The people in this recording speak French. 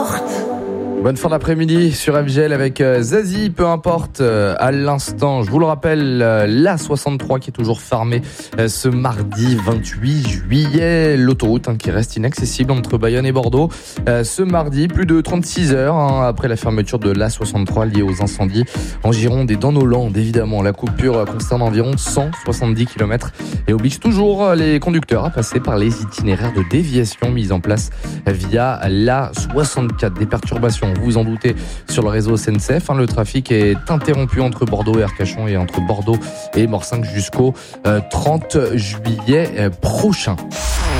importe. Bonne fin d'après-midi sur FGL avec Zazie, peu importe à l'instant. Je vous le rappelle, la 63 qui est toujours fermée ce mardi 28 juillet. L'autoroute qui reste inaccessible entre Bayonne et Bordeaux. Ce mardi, plus de 36 heures après la fermeture de la 63 liée aux incendies en Gironde et dans nos Landes. Évidemment, la coupure concerne environ 170 km et oblige toujours les conducteurs à passer par les itinéraires de déviation mis en place via la 64. Des perturbations, vous vous en doutez, sur le réseau SNCF. Le trafic est interrompu entre Bordeaux et Arcachon et entre Bordeaux et Morsingue jusqu'au 30 juillet prochain.